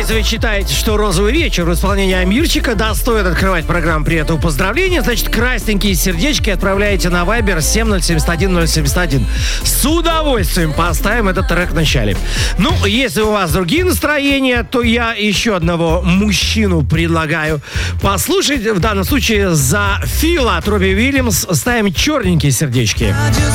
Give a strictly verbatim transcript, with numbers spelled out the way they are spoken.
Если вы считаете, что «Розовый вечер» в исполнении Амирчика, да, стоит открывать программу при этом поздравления, значит, красненькие сердечки отправляете на Viber семь ноль семь один ноль семь один. С удовольствием поставим этот трек в начале. Ну, если у вас другие настроения, то я еще одного мужчину предлагаю послушать. В данном случае за Фила от Робби Уильямс ставим черненькие сердечки.